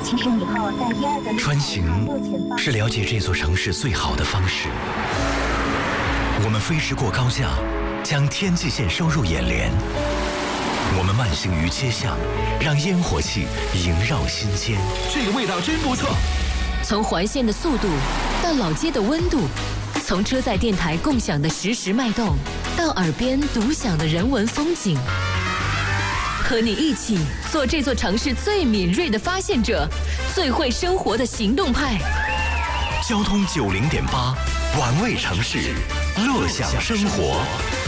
起身以后在第二个穿行是了解这座城市最好的方式。我们飞驰过高架，将天际线收入眼帘。我们慢行于街巷，让烟火气萦绕心间。 这个味道真不错。 从环线的速度到老街的温度，从车载电台共享的实时脉动，到耳边独享的人文风景。和你一起做这座城市最敏锐的发现者，最会生活的行动派。 交通90.8，玩味城市，乐享生活。